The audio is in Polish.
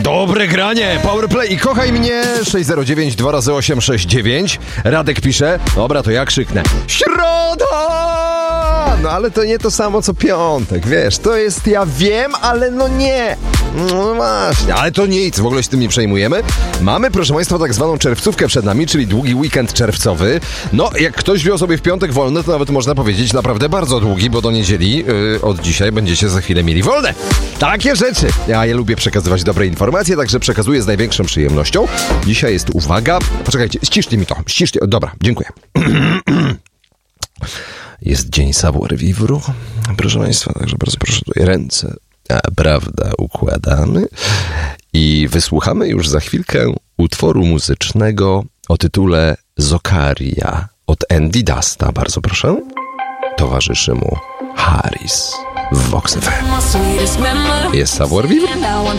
Dobre granie, Powerplay i kochaj mnie 609 2x869. Radek pisze, dobra, to ja krzyknę środa! No ale to nie to samo co piątek, wiesz, to jest, ja wiem, ale no nie. No właśnie, ale to nic, w ogóle się tym nie przejmujemy. Mamy, proszę Państwa, tak zwaną czerwcówkę przed nami, czyli długi weekend czerwcowy. No, jak ktoś wziął sobie w piątek wolny, to nawet można powiedzieć naprawdę bardzo długi, bo do niedzieli od dzisiaj będziecie za chwilę mieli wolne. Takie rzeczy. Ja lubię przekazywać dobre informacje, także przekazuję z największą przyjemnością. Dzisiaj jest, uwaga, poczekajcie, ściszcie mi to, ściszcie, dobra, dziękuję. Jest dzień savoir-vivre, proszę Państwa, także bardzo proszę tutaj ręce, prawda, układamy i wysłuchamy już za chwilkę utworu muzycznego o tytule Zokaria od Andy Dusta, bardzo proszę. Towarzyszy mu Harris w Vox FM. Jest savoir-vivre?